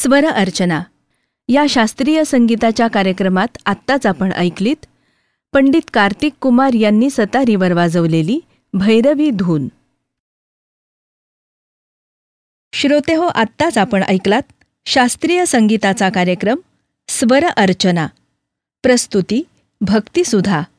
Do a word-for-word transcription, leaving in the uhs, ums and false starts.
स्वर अर्चना या शास्त्रीय संगीताच्या कार्यक्रमात आत्ताच आपण ऐकलीत पंडित कार्तिक कुमार यांनी सतारीवर वाजवलेली भैरवी धून. श्रोतेहो, आत्ताच आपण ऐकलात शास्त्रीय संगीताचा कार्यक्रम स्वर अर्चना. प्रस्तुती भक्तिसुधा.